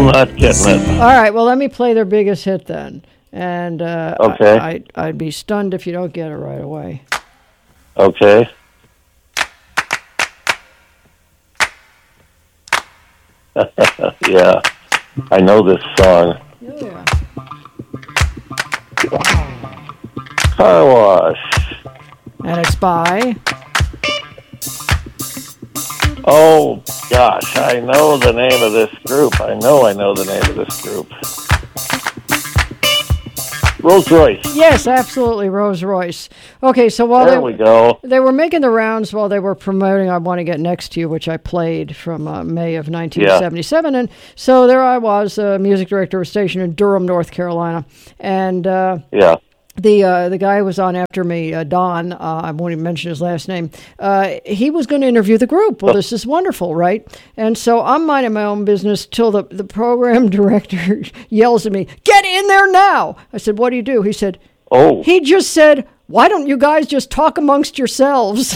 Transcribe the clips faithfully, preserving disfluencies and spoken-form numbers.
Still not getting it. All right, well, let me play their biggest hit then. And uh, Okay. I, I'd, I'd be stunned if you don't get it right away. Okay. Yeah, I know this song. Yeah. Car Wash. And it's by... Oh, gosh, I know the name of this group. I know I know the name of this group. Rolls Royce. Yes, absolutely, Rolls Royce. Okay, so while There they, we go. they were making the rounds while they were promoting I Want to Get Next to You, which I played from uh, May of nineteen seventy-seven. Yeah. And so there I was, uh, music director of a station in Durham, North Carolina. And uh, yeah. the uh, the guy who was on after me, uh, Don, uh, I won't even mention his last name, uh, he was going to interview the group. Well, this is wonderful, right? And so I'm minding my own business till the, the program director yells at me, "Get in there now!" I said, "What do you do?" He said, "Oh." He just said, "Why don't you guys just talk amongst yourselves?"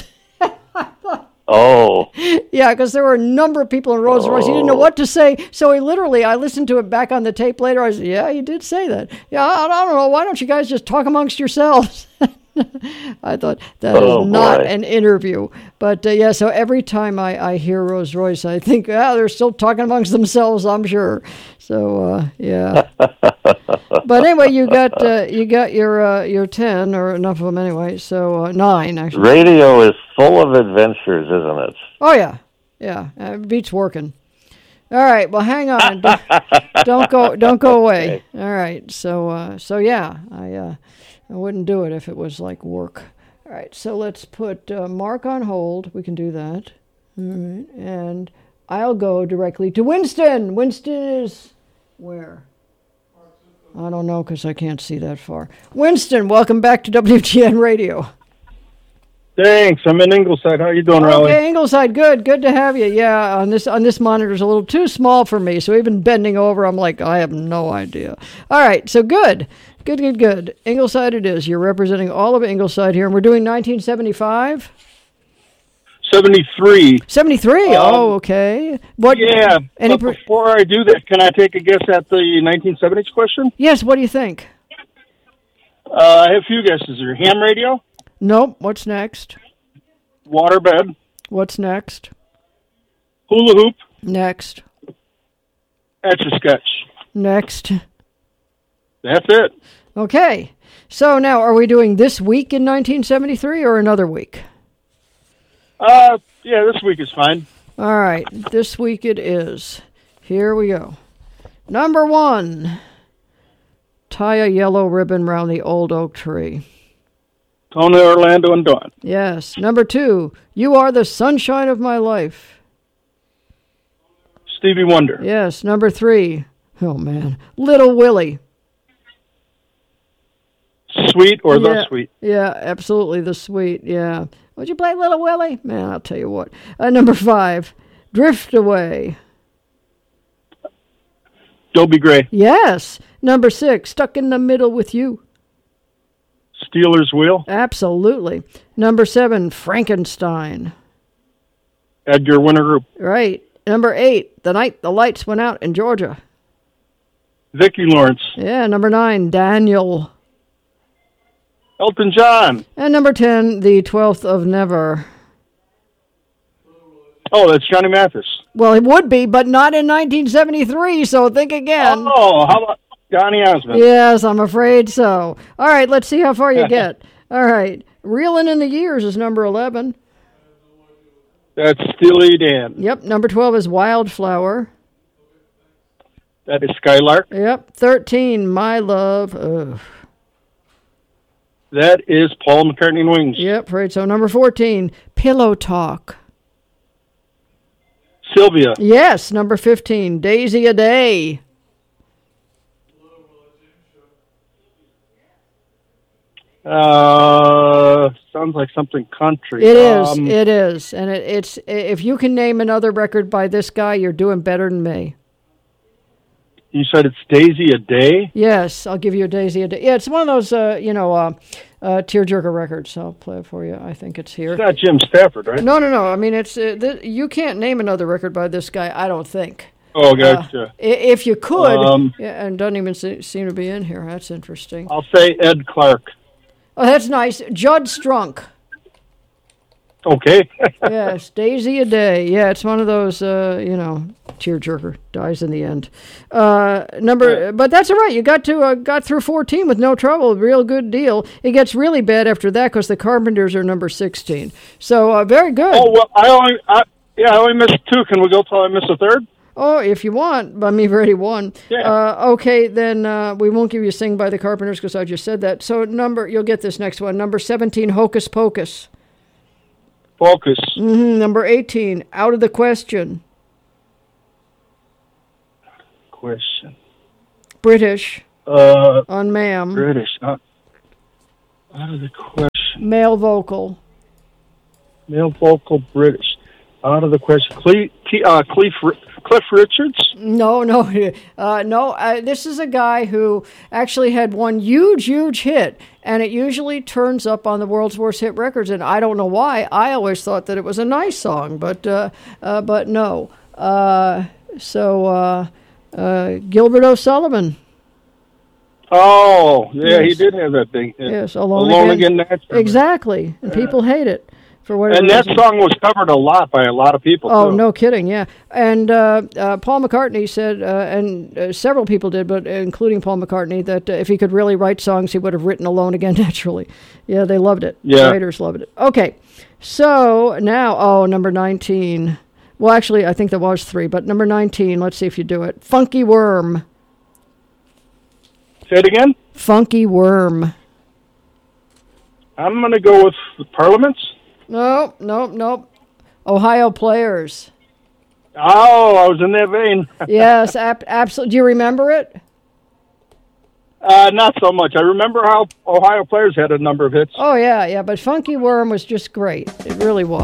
Oh. Yeah, because there were a number of people in Rolls Royce. He didn't know what to say. So he literally, I listened to it back on the tape later. I said, yeah, he did say that. Yeah, I, I don't know. Why don't you guys just talk amongst yourselves? I thought that oh, is not boy. an interview. But uh, yeah, so every time I, I hear Rolls Royce, I think, ah, they're still talking amongst themselves, I'm sure. So, uh, yeah. But anyway, you got uh, you got your uh, your ten, or enough of them anyway. So uh, nine, actually. Radio is full of adventures, isn't it? Oh yeah, yeah. Uh, it beats working. All right. Well, hang on. don't, don't go. Don't go away. Okay. All right. So uh, so yeah, I uh, I wouldn't do it if it was like work. All right. So let's put uh, Mark on hold. We can do that. All right. And I'll go directly to Winston. Winston is where? I don't know because I can't see that far. Winston, welcome back to W G N Radio. Thanks. I'm in Ingleside. How you doing, okay, Raleigh? Okay, Ingleside. Good. Good to have you. Yeah, on this on this monitor's a little too small for me, so even bending over, I'm like, I have no idea. All right, so good. Good, good, good. Ingleside it is. You're representing all of Ingleside here, and we're doing nineteen seventy-five? seventy-three. seventy-three? Um, oh, okay. What? Yeah, any but per- before I do that, can I take a guess at the nineteen seventies question? Yes, what do you think? Uh, I have a few guesses here. Ham radio? Nope. What's next? Waterbed? What's next? Hula hoop? Next. Etch-a-sketch? Next. That's it. Okay. So now, are we doing this week in nineteen seventy-three or another week? Uh, yeah, this week is fine. All right. This week it is. Here we go. Number one. Tie a yellow ribbon round the old oak tree. Tony Orlando and Dawn. Yes. Number two. You are the sunshine of my life. Stevie Wonder. Yes. Number three. Oh, man. Little Willie. Sweet or yeah, The Sweet? Yeah, absolutely. The Sweet, yeah. Would you play Little Willie? Man, I'll tell you what. Uh, number five, Drift Away. Dobie Gray. Yes. Number six, Stuck in the Middle with You. Steelers Wheel. Absolutely. Number seven, Frankenstein. Edgar Winter Group. Right. Number eight, The Night the Lights Went Out in Georgia. Vicki Lawrence. Yeah, number nine, Daniel. Elton John. And number ten, The Twelfth of Never. Oh, that's Johnny Mathis. Well, it would be, but not in nineteen seventy-three, so think again. Oh, how about Donny Osmond? Yes, I'm afraid so. All right, let's see how far you get. All right, Reelin' in the Years is number eleven. That's Steely Dan. Yep, number twelve is Wildflower. That is Skylark. Yep, thirteen, My Love. Ugh. That is Paul McCartney and Wings. Yep, afraid so. Number fourteen, Pillow Talk. Sylvia. Yes, number fifteen, Daisy a Day. Uh, sounds like something country. It is, um, it is. And it, it's if you can name another record by this guy, you're doing better than me. You said it's Daisy a Day? Yes, I'll give you a Daisy a Day. Yeah, it's one of those, uh, you know, uh, uh, tearjerker records. I'll play it for you. I think it's here. It's not Jim Stafford, right? No, no, no. I mean, it's uh, th- you can't name another record by this guy, I don't think. Oh, gotcha. Uh, if you could, Um, yeah, and doesn't even se- seem to be in here. That's interesting. I'll say Ed Clark. Oh, that's nice. Judd Strunk. Okay. Yes, Daisy a Day. Yeah, it's one of those, uh, you know, tearjerker, dies in the end. Uh, number, but that's all right. You got to uh, got through fourteen with no trouble. Real good deal. It gets really bad after that because the Carpenters are number sixteen. So uh, very good. Oh well, I only, I, yeah, I only missed two. Can we go till I miss a third? Oh, if you want, but me already won. Yeah. Uh, okay, then uh, we won't give you Sing by the Carpenters because I just said that. So number, you'll get this next one. Number seventeen, Hocus Pocus. Focus. Mm-hmm. Number eighteen, Out of the Question. Question. British. Uh, On Ma'am. British. Uh, out of the question. Male vocal. Male vocal British. Out of the question. Cle- T- uh, Cliff, Cliff Richards? No, no, uh, no. Uh, this is a guy who actually had one huge, huge hit, and it usually turns up on the world's worst hit records. And I don't know why. I always thought that it was a nice song, but uh, uh, but no. Uh, so uh, uh, Gilbert O'Sullivan. Oh, yeah, Yes. he did have that thing. Yes, Alone, Alone Again. Again. Naturally. Exactly, and people hate it for whatever And that reason. song was covered a lot by a lot of people, Oh, too. no kidding, yeah. And uh, uh, Paul McCartney said, uh, and uh, several people did, but including Paul McCartney, that uh, if he could really write songs, he would have written Alone Again Naturally. Yeah, they loved it. Yeah. Writers loved it. Okay, so now, oh, number nineteen. Well, actually, I think there was three, but number nineteen, let's see if you do it. Funky Worm. Say it again? Funky Worm. I'm going to go with the Parliaments. No, nope, nope. Ohio Players. Oh, I was in that vein. Yes, ab- absolutely. Do you remember it? Uh, not so much. I remember how Ohio Players had a number of hits. Oh, yeah, yeah. But Funky Worm was just great. It really was.